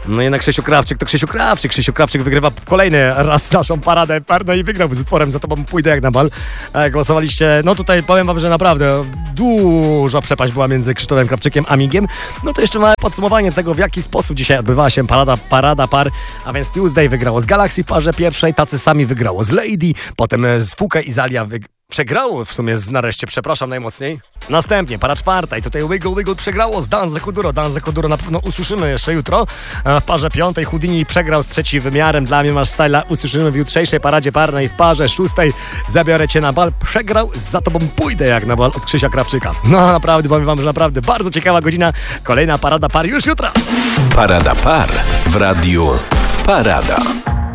No jednak Krzysiu Krawczyk to Krzysiu Krawczyk. Krzysiu Krawczyk wygrywa kolejny raz naszą paradę par, no i wygrał z utworem Za tobą pójdę jak na bal. Głosowaliście, no tutaj powiem wam, że naprawdę duża przepaść była między Krzysztofem Krawczykiem a Migiem. No to jeszcze małe podsumowanie tego, w jaki sposób dzisiaj odbywała się parada par, a więc Tuesday wygrało z Galaxy w parze pierwszej, Tacy Sami wygrało z Lady, potem z Fuke i Zalia przegrało w sumie nareszcie, przepraszam najmocniej. Następnie para czwarta i tutaj Wiggle przegrało z Danze Kuduro. Danze Kuduro na pewno usłyszymy jeszcze jutro. W parze piątej Houdini przegrał z Trzeci Wymiarem. Dla mnie masz styla usłyszymy w jutrzejszej paradzie parnej. W parze szóstej Zabiorę cię na bal. Przegrał z Za tobą pójdę jak na bal od Krzysia Krawczyka. No naprawdę, powiem wam, że naprawdę bardzo ciekawa godzina. Kolejna parada par już jutro. Parada par w radiu Parada.